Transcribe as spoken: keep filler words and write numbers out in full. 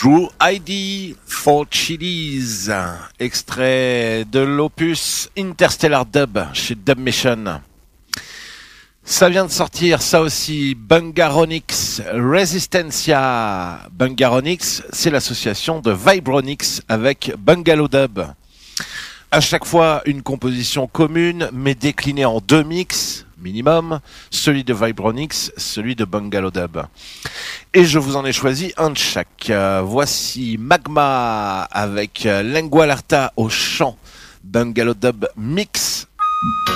Drew I D for Chili's, extrait de l'opus Interstellar Dub chez Dub Mission. Ça vient de sortir, ça aussi, Bungaronix Resistencia. Bungaronix, c'est l'association de Vibronix avec Bungalow Dub. À chaque fois, une composition commune, mais déclinée en deux mix minimum, celui de Vibronix, celui de Bungalow Dub. Et je vous en ai choisi un de chaque. Euh, voici Magma avec Lingua Larta au chant, Bungalow Dub Mix.